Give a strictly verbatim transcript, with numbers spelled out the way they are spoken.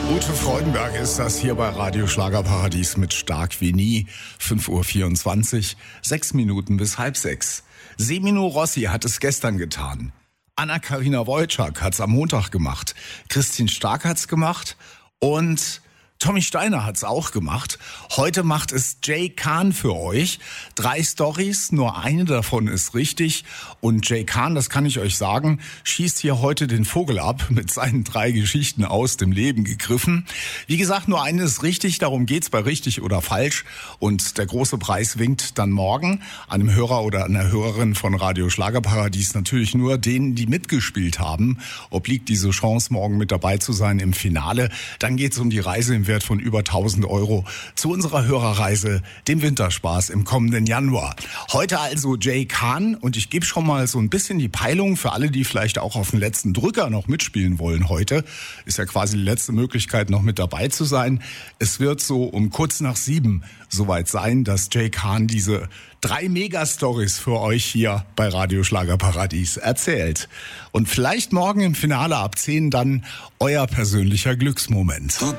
Ute Freudenberg ist das hier bei Radio Schlagerparadies mit Stark wie nie. fünf Uhr vierundzwanzig, sechs Minuten bis halb sechs. Semino Rossi hat es gestern getan. Anna-Karina Wojcik hat's am Montag gemacht. Christine Stark hat's gemacht und Tommy Steiner hat's auch gemacht. Heute macht es Jay Khan für euch. Drei Storys, nur eine davon ist richtig. Und Jay Khan, das kann ich euch sagen, schießt hier heute den Vogel ab mit seinen drei Geschichten aus dem Leben gegriffen. Wie gesagt, nur eine ist richtig, darum geht's bei richtig oder falsch. Und der große Preis winkt dann morgen einem Hörer oder einer Hörerin von Radio Schlagerparadies. Natürlich nur denen, die mitgespielt haben. Obliegt diese Chance, morgen mit dabei zu sein im Finale. Dann geht's um die Reise im Wert von über tausend Euro zu unserer Hörerreise, dem Winterspaß im kommenden Januar. Heute also Jay Khan und ich gebe schon mal so ein bisschen die Peilung für alle, die vielleicht auch auf den letzten Drücker noch mitspielen wollen heute. Ist ja quasi die letzte Möglichkeit, noch mit dabei zu sein. Es wird so um kurz nach sieben soweit sein, dass Jay Khan diese drei Megastories für euch hier bei Radio Schlagerparadies erzählt. Und vielleicht morgen im Finale ab zehn dann euer persönlicher Glücksmoment.